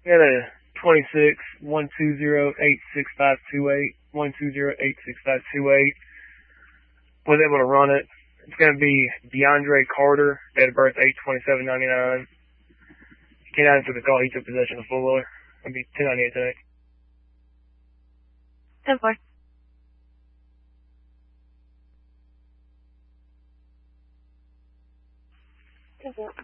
We got a 26 120 86528 120 86528. Was able to run it. It's going to be DeAndre Carter, date of birth 8/27/99. He came out and took the call. He took possession of the four-wheeler. It'll be 1098 today. 10-4. 10-4.